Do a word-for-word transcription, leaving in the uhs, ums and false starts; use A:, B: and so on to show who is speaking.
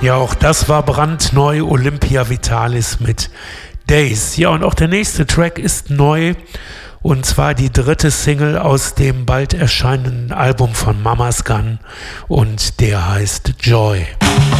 A: Ja, auch das war brandneu, Olympia Vitalis mit Days. Ja, und auch der nächste Track ist neu, und zwar die dritte Single aus dem bald erscheinenden Album von Mama's Gun, und der heißt Joy.